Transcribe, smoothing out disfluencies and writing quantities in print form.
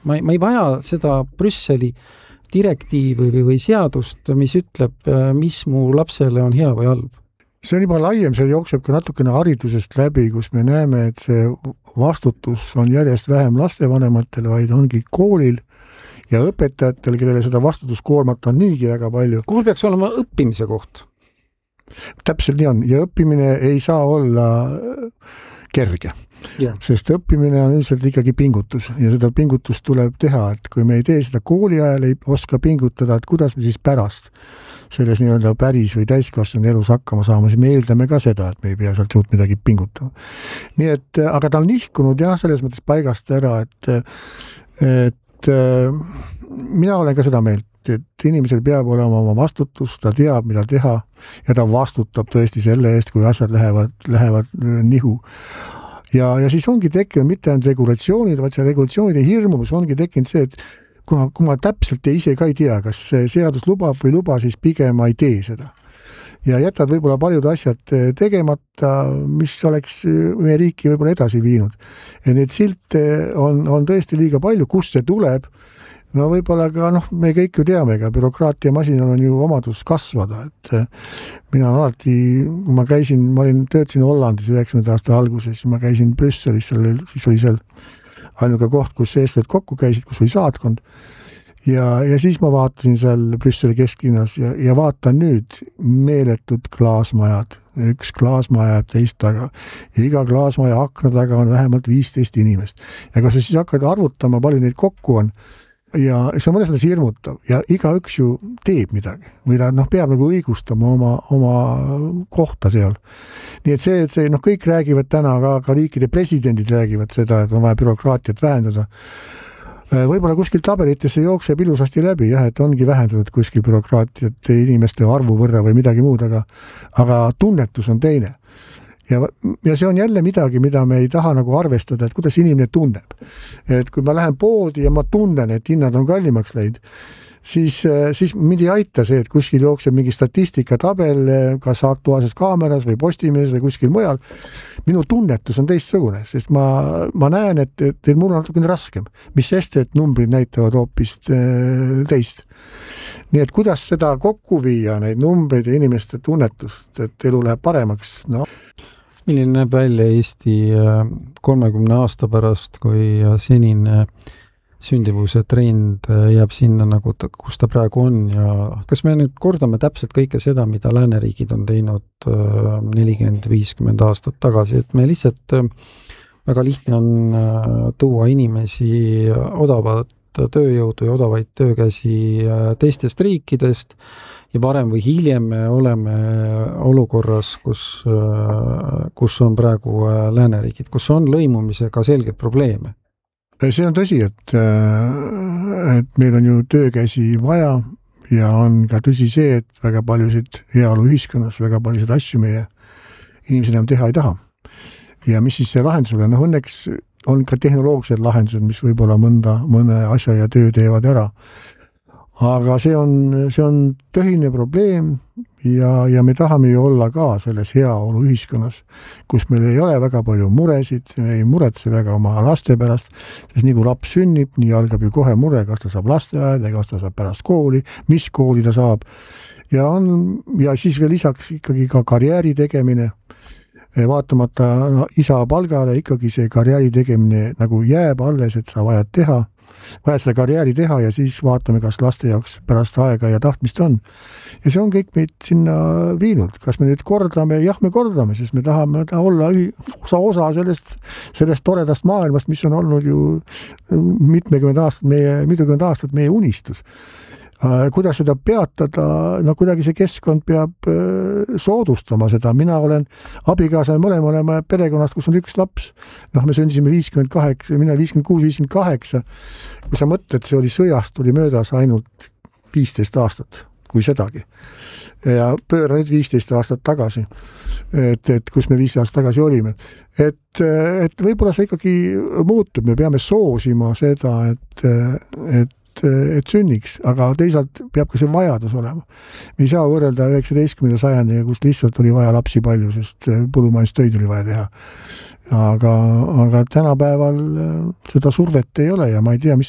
ma ei vaja seda Brüsseli direktiivi või seadust, mis ütleb, mis mu lapsele on hea või halb. See on juba laiem, see jookseb ka natukene haridusest läbi, kus me näeme, et see vastutus on järjest vähem lastevanematel, vaid ongi koolil ja õpetajatel, kellele seda vastutuskoormat on niigi väga palju. Kool peaks olema õppimise koht. Täpselt nii on. Ja õppimine ei saa olla kerge. Sest õppimine on üldiselt ikkagi pingutus ja seda pingutust tuleb teha, et kui me ei tee seda kooli ajal, ei oska pingutada, et kuidas me siis pärast selles nii-öelda päris või täiskasvanud elus hakkama saama, siis me eeldame ka seda, et me ei pea sealt suurt midagi pingutama. Nii et, aga ta on nihkunud jah, selles mõttes paigast ära, et mina olen ka seda meelt, et inimesel peab olema oma vastutus, ta teab, mida teha ja ta vastutab tõesti selle eest, kui asjad lähevad nihu. Ja siis ongi tekkinud mitte ainult regulatsioonid, vaid see regulatsioonide hirmus ongi tekkinud see, et kui ma täpselt ise ka ei tea, kas see seadus lubab või luba, siis pigem ma ei tee seda. Ja jätad võib-olla paljud asjad tegemata, mis oleks meie riiki võib-olla edasi viinud. Ja need silte on tõesti liiga palju, kus see tuleb. No võib-olla ka, me kõik ju teame, ka bürokraatia masinal on ju omadus kasvada, et mina alati, kui ma töötasin Hollandis 90. aasta alguses, siis ma käisin Brüsselis, siis oli seal ainuke koht, kus eestlased kokku käisid, kus oli saatkond. Ja siis ma vaatasin seal Brüsseli kesklinnas ja vaatan nüüd meeletud klaasmajad. Üks klaasmaja jääb teist taga. Ja iga klaasmaja akna taga on vähemalt 15 inimest. Ja kui sa siis hakkad arvutama, palju neid kokku on, ja see on mõnes mõttes hirmutav ja igaüks ju teeb midagi või ta peab nagu õigustama oma kohta seal. Nii et see kõik räägivad täna, ka riikide presidendid räägivad seda, et on vaja bürokraatiat vähendada. Võib-olla kuskil tabelitesse jookseb ilusasti läbi, jah, et ongi vähendatud kuskil bürokraatiat inimeste arvu võrra või midagi muud, aga tunnetus on teine. Ja see on jälle midagi, mida me ei taha nagu arvestada, et kuidas inimene tunneb. Et kui ma lähen poodi ja ma tunnen, et hinnad on kallimaks läinud, siis mind ei aita see, et kuskil jookseb mingi statistikatabel, kas Aktuaalses Kaameras või Postimees või kuskil mujal. Minu tunnetus on teistsugune, sest ma näen, et mul on natukene raskem, mis sest, et numbrid näitavad hoopis teist. Nii et kuidas seda kokku viia, neid numbreid ja inimeste tunnetust, et elu läheb paremaks, Milline näeb välja Eesti 30 aasta pärast, kui senine sündivuse trend jääb sinna, nagu kus ta praegu on ja kas me nüüd kordame täpselt kõike seda, mida lääneriigid on teinud 40-50 aastat tagasi, et me lihtsalt väga lihtne on tuua inimesi odavat tööjõudu ja odavaid töökäsi teistest riikidest ja varem või hiljem me oleme olukorras, kus on praegu lääneriigid, kus on lõimumisega selgeid probleeme. See on tõsi, et meil on ju töökäsi vaja ja on ka tõsi see, et väga paljusid heaolu ühiskonnas, väga paljusid asju meie inimesed enam teha ei taha. Ja mis siis see lahendus on? Õnneks on ka tehnoloogilised lahendused, mis võib-olla mõne asja ja töö teevad ära. Aga see on tõhine probleem ja me tahame ju olla ka selles heaolu ühiskonnas, kus meil ei ole väga palju muresid, me ei muretse väga oma laste pärast, sest nii kui laps sünnib, nii algab ju kohe mure, kas ta saab lasteaeda, kas ta saab pärast kooli, mis kooli ta saab. Ja siis veel lisaks ikkagi ka karjääri tegemine. Vaatamata isa palgale ikkagi see karjääri tegemine nagu jääb alles, et sa vajad seda karjääri teha ja siis vaatame, kas laste jaoks pärast aega ja tahtmist on. Ja see on kõik meid sinna viinud. Kas me nüüd kordame? Jah, me kordame, sest me tahame olla osa sellest toredast maailmast, mis on olnud ju mitukümmend aastat meie unistus. Kuidas seda peatada, kuidagi see keskkond peab soodustama seda. Mina olen abikaasal mõlema perekonnast, kus on üks laps. Me sündisime 58, mina 56-58. Kui sa mõtled, see oli sõjast, oli möödas ainult 15 aastat, kui sedagi. Ja pööra nüüd 15 aastat tagasi, et kus me 15 aastat tagasi olime. Et võib-olla see ikkagi muutub, me peame soosima seda, et sünniks, aga teisalt peab ka see vajadus olema. Me ei saa võrrelda 19. sajandiga, kus lihtsalt oli vaja lapsi palju, sest põllumajandustöid oli vaja teha. Aga tänapäeval seda survet ei ole ja ma ei tea, mis